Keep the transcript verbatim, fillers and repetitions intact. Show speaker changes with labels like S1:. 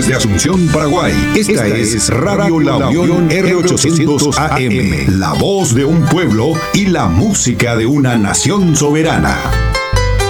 S1: desde Asunción, Paraguay. Esta, Esta es Radio La Unión R ochocientos A M, la voz de un pueblo y la música de una nación soberana.